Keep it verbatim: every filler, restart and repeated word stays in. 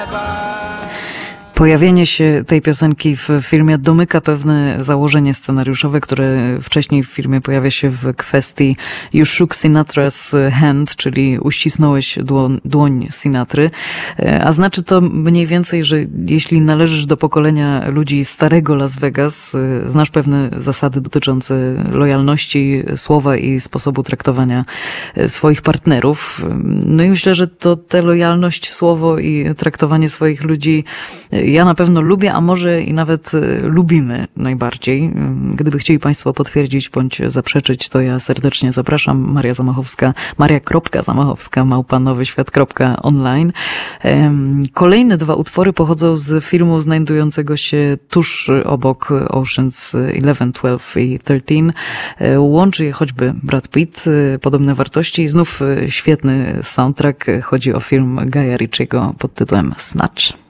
Pojawienie się tej piosenki w filmie domyka pewne założenie scenariuszowe, które wcześniej w filmie pojawia się w kwestii You shook Sinatra's hand, czyli uścisnąłeś dłoń, dłoń Sinatry. A znaczy to mniej więcej, że jeśli należysz do pokolenia ludzi starego Las Vegas, znasz pewne zasady dotyczące lojalności, słowa i sposobu traktowania swoich partnerów. No i myślę, że to tę lojalność, słowo i traktowanie swoich ludzi ja na pewno lubię, a może i nawet lubimy najbardziej. Gdyby chcieli Państwo potwierdzić bądź zaprzeczyć, to ja serdecznie zapraszam. Maria Zamachowska, maria.zamachowska, małpa nowyświat kropka online. Kolejne dwa utwory pochodzą z filmu znajdującego się tuż obok Ocean's eleven, twelve i thirteen. Łączy je choćby Brad Pitt, podobne wartości i znów świetny soundtrack. Chodzi o film Guya Ritchiego pod tytułem Snatch.